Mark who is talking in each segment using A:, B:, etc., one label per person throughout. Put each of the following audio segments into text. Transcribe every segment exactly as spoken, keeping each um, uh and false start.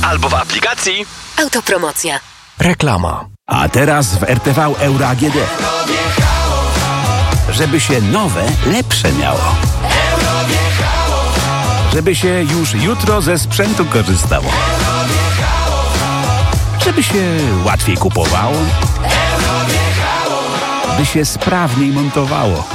A: albo w aplikacji
B: Autopromocja.
C: Reklama. A teraz w R T V Euro A G D. Żeby się nowe, lepsze miało. Żeby się już jutro ze sprzętu korzystało. Żeby się łatwiej kupowało. By się sprawniej montowało.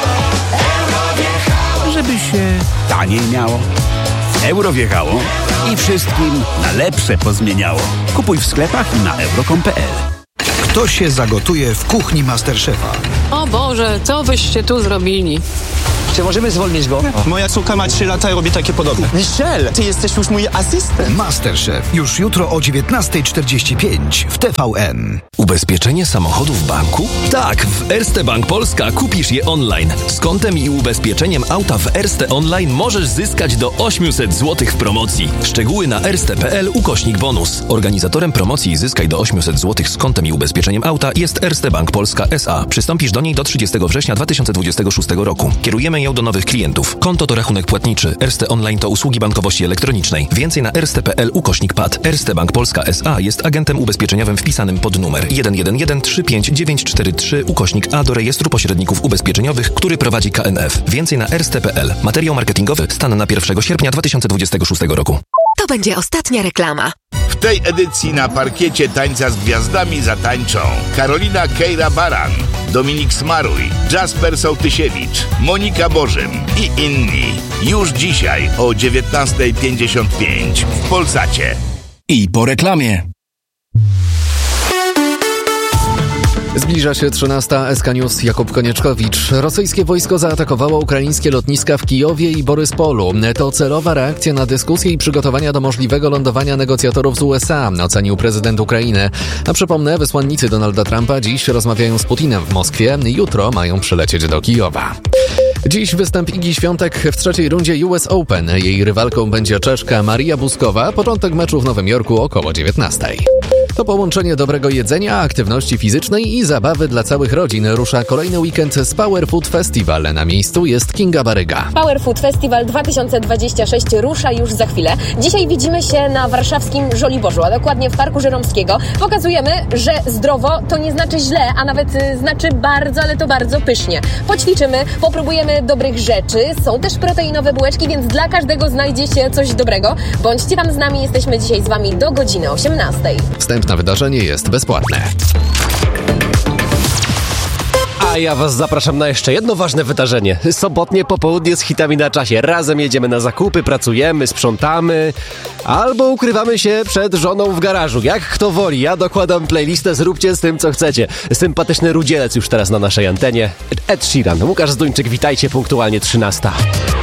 C: Żeby się taniej miało. Euro wjechało i wszystkim na lepsze pozmieniało. Kupuj w sklepach i na euro kropka com kropka p l.
D: Kto się zagotuje w kuchni Masterchefa?
E: O Boże, co byście tu zrobili?
F: Czy możemy zwolnić go?
G: Moja córka ma trzy lata i robi takie podobne.
F: Michel, ty jesteś już mój asystent.
D: Masterchef. Już jutro o dziewiętnasta czterdzieści pięć w T V N.
A: Ubezpieczenie samochodu w banku? Tak, w Erste Bank Polska kupisz je online. Z kontem i ubezpieczeniem auta w Erste Online możesz zyskać do osiemset złotych w promocji. Szczegóły na erste kropka p l ukośnik bonus. Organizatorem promocji Zyskaj do osiemset złotych z kontem i ubezpieczeniem auta jest Erste Bank Polska S A. Przystąpisz do niej do trzydziestego września dwa tysiące dwudziestego szóstego roku. Kierujemy ją do nowych klientów. Konto to rachunek płatniczy. Erste Online to usługi bankowości elektronicznej. Więcej na erste kropka p l ukośnik p a t. Erste Bank Polska S A jest agentem ubezpieczeniowym wpisanym pod numer jeden jeden jeden trzy pięć dziewięć cztery trzy ukośnik A do rejestru pośredników ubezpieczeniowych, który prowadzi K N F. Więcej na erste kropka p l. Materiał marketingowy stan na pierwszego sierpnia dwa tysiące dwudziestego szóstego roku.
B: To będzie ostatnia reklama.
H: W tej edycji na parkiecie Tańca z Gwiazdami zatańczą Karolina Kejra-Baran, Dominik Smaruj, Jasper Sołtysiewicz, Monika Bożym i inni. Już dzisiaj o dziewiętnasta pięćdziesiąt pięć w Polsacie.
C: I po reklamie.
I: Zbliża się trzynasta. S K News, Jakub Konieczkowicz. Rosyjskie wojsko zaatakowało ukraińskie lotniska w Kijowie i Boryspolu. To celowa reakcja na dyskusję i przygotowania do możliwego lądowania negocjatorów z U S A, ocenił prezydent Ukrainy. A przypomnę, wysłannicy Donalda Trumpa dziś rozmawiają z Putinem w Moskwie. Jutro mają przylecieć do Kijowa. Dziś występ Igi Świątek w trzeciej rundzie U S Open. Jej rywalką będzie Czeszka Maria Buskowa. Początek meczu w Nowym Jorku około dziewiętnastej. To połączenie dobrego jedzenia, aktywności fizycznej i zabawy dla całych rodzin. Rusza kolejny weekend z Power Food Festival. Na miejscu jest Kinga Baryga.
J: Power Food Festival dwa tysiące dwudziesty szósty rusza już za chwilę. Dzisiaj widzimy się na warszawskim Żoliborzu, a dokładnie w Parku Żeromskiego. Pokazujemy, że zdrowo to nie znaczy źle, a nawet znaczy bardzo, ale to bardzo pysznie. Poćwiczymy, popróbujemy dobrych rzeczy. Są też proteinowe bułeczki, więc dla każdego znajdzie się coś dobrego. Bądźcie tam z nami, jesteśmy dzisiaj z Wami do godziny osiemnastej.
I: Wstęp na wydarzenie jest bezpłatne.
K: A ja was zapraszam na jeszcze jedno ważne wydarzenie. Sobotnie popołudnie z hitami na czasie. Razem jedziemy na zakupy, pracujemy, sprzątamy, albo ukrywamy się przed żoną w garażu. Jak kto woli. Ja dokładam playlistę, zróbcie z tym, co chcecie. Sympatyczny rudzielec już teraz na naszej antenie. Ed Sheeran, Łukasz Zduńczyk, witajcie punktualnie trzynasta.